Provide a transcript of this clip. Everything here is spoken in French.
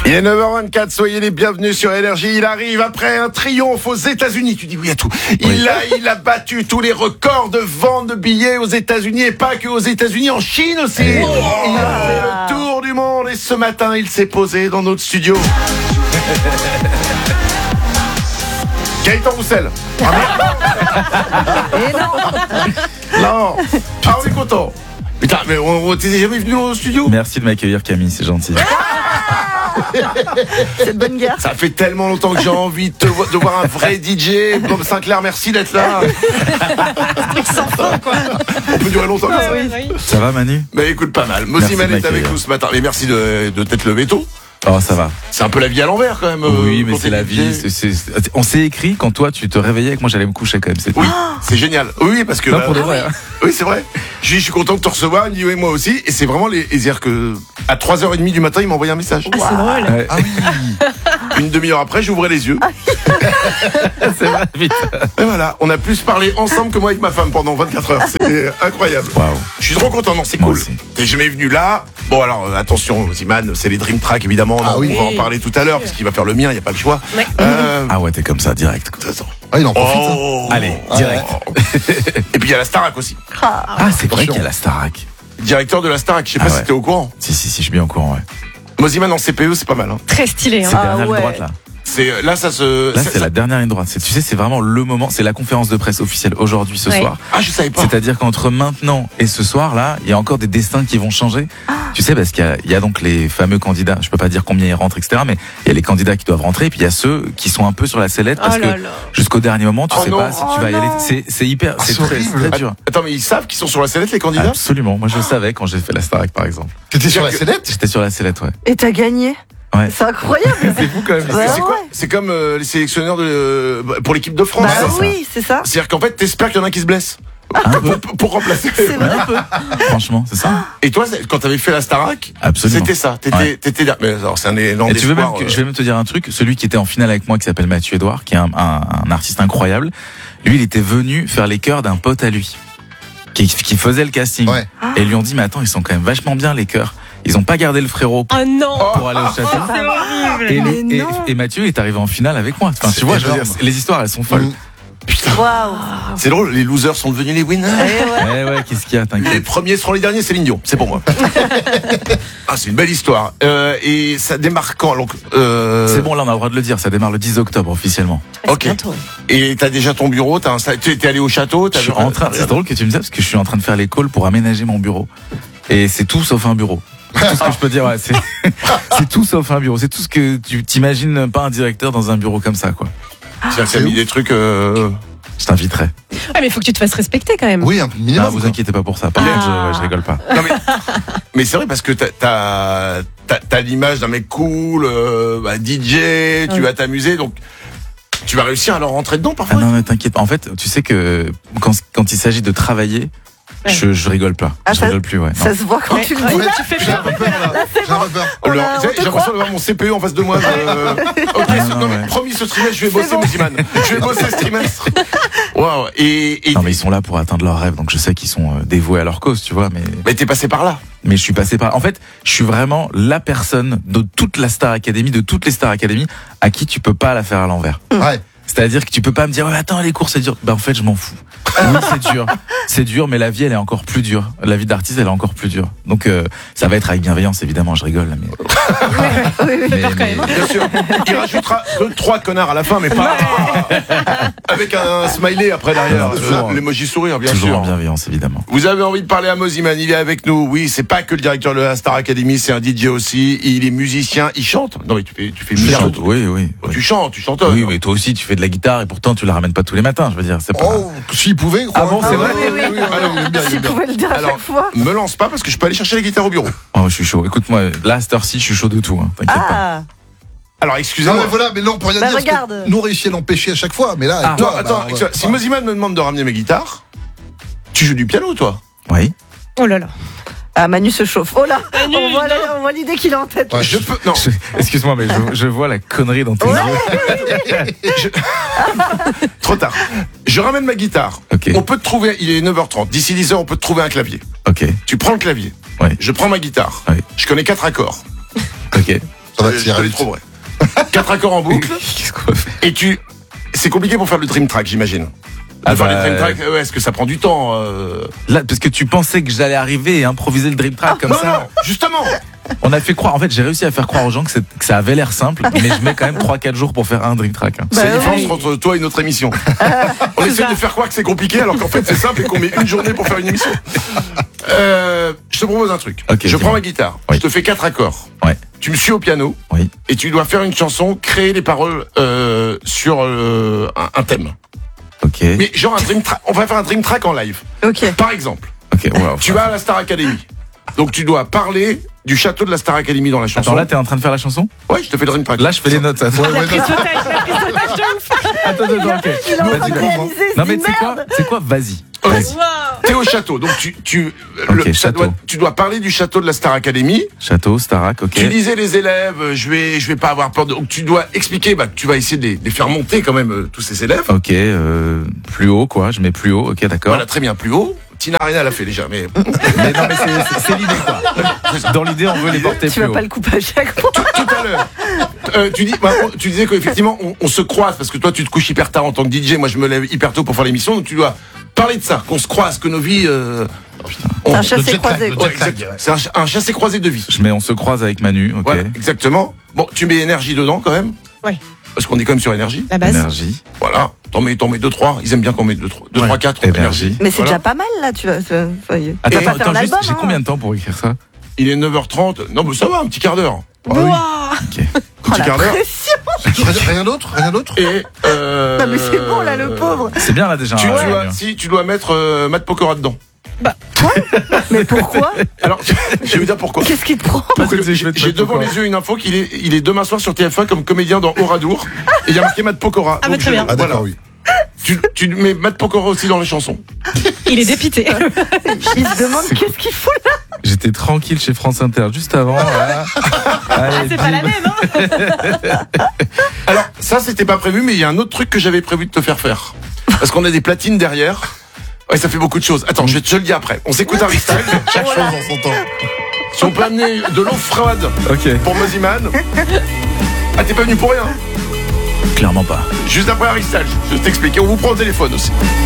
Il est 9h24, soyez les bienvenus sur Énergie. Il arrive après un triomphe aux États-Unis. Tu dis oui à tout. Il a battu tous les records de vente de billets aux États-Unis et pas que aux États-Unis, en Chine aussi. Il a fait le tour du monde et ce matin, il s'est posé dans notre studio. Gaëtan Roussel. Et Non. Ah, on est content. Putain, mais t'es jamais venu au studio? Merci de m'accueillir, Camille, c'est gentil. cette bonne guerre. Ça fait tellement longtemps que j'ai envie de voir un vrai DJ. Bob Sinclair, merci d'être là. On peut durer longtemps comme ça. Ça va, Manu? Mais écoute, pas mal. Merci Moziman de est avec m'accueillir. nous ce matin. Mais merci de t'être levé tôt. Oh, ça va. C'est un peu la vie à l'envers quand même. Oui, mais quand c'est t'es la DJ. vie. On s'est écrit quand toi, tu te réveillais et que moi, j'allais me coucher quand même. C'est Oui, c'est génial. Oui, parce que. Non, pour de vrai. Hein. Oui, c'est vrai. Je suis content de te recevoir. Il me dit oui, moi aussi. Et c'est vraiment c'est-à-dire que à 3h30 du matin, il m'a envoyé un message. Ah, c'est drôle. Ouais. Ah oui. Une demi-heure après, j'ouvrais les yeux. C'est vrai, vite. Et voilà, on a plus parlé ensemble que moi avec ma femme pendant 24 heures. C'était incroyable. Waouh. Je suis trop content, non, c'est Moi cool. aussi. T'es jamais venu là. Bon, alors, attention, Ziman, c'est les Dream Track, évidemment. Ah oui. On va en parler tout à l'heure, parce qu'il va faire le mien, il n'y a pas le choix. Ouais. Ah ouais, t'es comme ça, direct. Quoi. Attends. Ah, il en profite. Hein. Oh. Allez, direct. Et puis il y a la Starac aussi. Ah, c'est vrai qu'il y a la Starac. Directeur de la Starac, je sais pas Ah si ouais. t'es au courant. Si, je suis bien au courant, ouais. Moziman en CPE, c'est pas mal. Hein. Très stylé. C'est Hein. derrière ouais. ligne droite, là. Là, ça se. Là, c'est la dernière ligne droite. Tu sais, c'est vraiment le moment. C'est la conférence de presse officielle aujourd'hui, ce Ouais. soir. Ah, je savais pas. C'est-à-dire qu'entre maintenant et ce soir-là, il y a encore des destins qui vont changer. Tu sais, parce qu'il y a donc les fameux candidats. Je peux pas dire combien ils rentrent, etc. Mais il y a les candidats qui doivent rentrer. Et puis il y a ceux qui sont un peu sur la sellette parce que jusqu'au dernier moment, tu Oh sais non. pas si tu vas y aller. C'est hyper, Ah, c'est c'est très, horrible. très dur. Attends, mais ils savent qu'ils sont sur la sellette, les candidats? Absolument. Moi, je le savais quand j'ai fait la Starac, par exemple. T'étais sur la sellette? J'étais sur la sellette, ouais. Et t'as gagné. Ouais. C'est incroyable. C'est fou quand même. Ouais. C'est quoi? C'est comme les sélectionneurs pour l'équipe de France. Bah c'est ça. oui, c'est ça. C'est-à-dire qu'en fait, t'espères qu'il y en a un qui se blesse. Un peu. Pour remplacer. C'est vrai. Un peu. Franchement, c'est ça. Et toi, quand t'avais fait la Starac, Absolument. c'était ça. Ouais. T'étais là. Mais alors, c'est un élan Et tu veux même d'espoir. que, je vais même te dire un truc. Celui qui était en finale avec moi, qui s'appelle Mathieu Edouard, qui est un artiste incroyable. Lui, il était venu faire les chœurs d'un pote à lui, qui faisait le casting. Ouais. Et ils lui ont dit, mais attends, ils sont quand même vachement bien les chœurs. Ils ont pas gardé le frérot Oh non. pour aller au château. C'est horrible. Et, Mais non. et Mathieu est arrivé en finale avec moi. Enfin, tu vois, je veux dire, énorme. les histoires, elles sont folles. Putain. Waouh. C'est drôle, les losers sont devenus les winners. Eh ouais, qu'est-ce qu'il y a, Les t'inquiète. premiers seront les derniers, c'est Lignon, c'est pour moi. Ah, c'est une belle histoire. Et ça démarre quand donc, C'est bon, là, on a le droit de le dire. Ça démarre le 10 octobre, officiellement. Ok. Et t'as déjà ton bureau, t'es allé au château, Je suis en train, c'est drôle que tu me dises parce que je suis en train de faire les calls pour aménager mon bureau. Et c'est tout sauf un bureau. C'est tout ce que je peux dire, ouais, c'est tout sauf un bureau. C'est tout ce que tu t'imagines pas un directeur dans un bureau comme ça, quoi. T'as mis des trucs. Je t'inviterai. Ouais, mais il faut que tu te fasses respecter quand même. Oui, un minimum. Non, vous quoi. inquiétez pas pour ça. Par contre, je rigole pas. Non mais c'est vrai parce que t'as l'image d'un mec cool, DJ, tu vas t'amuser, donc tu vas réussir à leur rentrer dedans Ah parfois. non, mais t'inquiète pas. En fait, tu sais que quand il s'agit de travailler, Ouais. je rigole pas. Ah, Je ça- rigole plus, ouais. Non. Ça se voit quand tu le dis. Ouais, Tu fais j'ai un peur. peu peur là. J'ai un peu peur. On a- Alors, on j'ai te l'impression croit. d'avoir mon CPU en face de moi. Ok, non, non, mais ouais. promis ce trimestre, je vais bosser, bon. Moziman. Je vais bosser ce trimestre. Waouh. Et Non, mais ils sont là pour atteindre leurs rêves, donc je sais qu'ils sont dévoués à leur cause, tu vois, mais t'es passé par là. mais je suis passé par. En fait, je suis vraiment la personne de toute la Star Academy, de toutes les Star Academy, à qui tu peux pas la faire à l'envers. Ouais. C'est-à-dire que tu peux pas me dire, ouais, attends, les cours c'est dur. Ben en fait, je m'en fous. Oui, c'est dur, mais la vie elle est encore plus dure. La vie d'artiste elle est encore plus dure. Donc ça va être avec bienveillance, évidemment. Je rigole, mais. mais- Bien sûr. Il rajoutera 2-3 connards à la fin, mais pas avec un smiley après derrière. Non, toujours. L'emoji sourire, bien toujours sûr. en bienveillance, évidemment. Vous avez envie de parler à Moziman, il est avec nous. Oui, c'est pas que le directeur de la Star Academy, c'est un DJ aussi. Il est musicien, il chante. Non mais tu fais Je merde. chante, oui, oui. Tu chantes, tu chantes. Oui, mais toi aussi, tu fais de la guitare et pourtant tu la ramènes pas tous les matins. Je veux dire, c'est pas. Oh, s'il pouvait. Ah bon, c'est Ah vrai oui, oui, oui. Alors, il aime bien, il Si aime tu bien. pouvais le dire à Alors, chaque fois. me lance pas parce que je peux aller chercher la guitare au bureau. Oh, je suis chaud. Écoute-moi, là, à cette heure-ci, je suis chaud de tout. Hein. T'inquiète pas. Ah. Alors Non, excusez-moi. mais voilà, mais là, on peut rien Bah, dire. parce que regarde. Nous, on réussit à l'empêcher à chaque fois. Mais là, Ah, avec toi, Attends, bah, excuse-moi. Si Moziman me demande de ramener mes guitares, tu joues du piano toi? Oui. Oh là là. Ah, Manu se chauffe. Oh là. On voit l'idée qu'il a en tête. Ouais. Je peux. Non. Excuse-moi, mais je vois la connerie dans tes yeux. Trop tard. Je ramène ma guitare. Ok. On peut te trouver, il est 9h30. D'ici 10h, on peut te trouver un clavier. Ok. Tu prends le clavier. Ouais. Je prends ma guitare. Ouais. Je connais 4 accords. Ok. Ça va Je te te tirer les vite. trouverai. 4 accords en boucle. Qu'est-ce qu'on va faire? Et c'est compliqué pour faire le dream track, j'imagine. Ah Faire bah, les dream track, ouais, est-ce que ça prend du temps Là, parce que tu pensais que j'allais arriver et improviser le dream track comme Non, ça. non, justement. On a fait croire, en fait, j'ai réussi à faire croire aux gens que ça avait l'air simple, mais je mets quand même 3-4 jours pour faire un dream track. Hein. C'est la différence oui. entre toi et notre émission. On essaie de faire croire que c'est compliqué alors qu'en fait c'est simple et qu'on met une journée pour faire une émission. Je te propose un truc. Ok, Je dis-moi. prends ma guitare, Oui. je te fais 4 accords. Ouais. Tu me suis au piano Oui. et tu dois faire une chanson, créer les paroles sur un thème. Ok. Mais genre un dream track, on va faire un dream track en live. Ok. Par exemple, Ok. Wow. tu vas à la Star Academy. Donc tu dois parler du château de la Star Academy dans la chanson. Attends, là, t'es en train de faire la chanson? Ouais, je te fais le dream track. Là, je fais les notes. Ça. Ouais, ouais, non. Attends, ok. Il est en train de Vas-y, réaliser, il se Non, mais dit tu sais quoi? merde. C'est quoi? Vas-y. Ouais. T'es au château, donc Ok, château. tu dois parler du château de la Star Academy. Château, Starac, ok. Tu disais les élèves, je vais pas avoir peur. Donc tu dois expliquer, que tu vas essayer de les faire monter quand même tous ces élèves. Ok, plus haut, quoi. Je mets plus haut, ok, d'accord. Voilà, très bien, plus haut. Tina Arena l'a fait déjà, mais Mais non, mais c'est l'idée, quoi. Dans l'idée, on veut les porter Tu plus vas haut. pas le couper à chaque fois. tout à l'heure. Tu disais qu'effectivement on se croise parce que toi tu te couches hyper tard en tant que DJ, moi je me lève hyper tôt pour faire l'émission, donc tu dois parler de ça, qu'on se croise, que nos vies. C'est un chassé croisé. le quoi. jet lag. Exact. C'est un chassé croisé de vie. Je mets on se croise avec Manu, ok. Voilà, exactement. Bon, tu mets énergie dedans quand même. Ouais. Parce qu'on est quand même sur énergie. La base. Énergie, Voilà. T'en mets 2-3. Ils aiment bien qu'on mette 2-3, 4. énergie. Mais c'est Voilà. déjà pas mal là, tu vas. Attends, Tu vas pas faire attends, juste, l'album. j'ai combien de temps pour écrire ça? Il est 9h30. Non, mais ça va, un petit quart d'heure. Ah oui. Wouah. Ok. Oh Petit la quart d'heure. pression. Rien d'autre? Rien d'autre? Et Non mais c'est bon là, le pauvre. C'est bien là déjà. Tu dois mettre Matt Pokora dedans. Mais pourquoi? Alors, je vais vous dire pourquoi. Qu'est-ce qui te prend? Parce que Je vais te j'ai mettre devant Pokora. les yeux une info qu'il il est demain soir sur TF1 comme comédien dans Oradour. Et il y a marqué Matt Pokora. Ah, bah, très bien. Ah, d'accord, voilà. oui. Tu mets Matt Pokora aussi dans les chansons. Il est dépité. Il se demande qu'est-ce qu'il fout là. J'étais tranquille chez France Inter juste avant. Voilà. Allez, C'est pas la même, hein. Alors, ça, c'était pas prévu, mais il y a un autre truc que j'avais prévu de te faire faire. Parce qu'on a des platines derrière. Ouais, ça fait beaucoup de choses. Attends, je te le dis après. On s'écoute Harry Styles. Chaque chose en son temps. Si on peut amener de l'eau froide Ok. pour Moziman. Ah, t'es pas venu pour rien. Clairement pas. Juste après Harry Styles, je t'explique. Et on vous prend au téléphone aussi.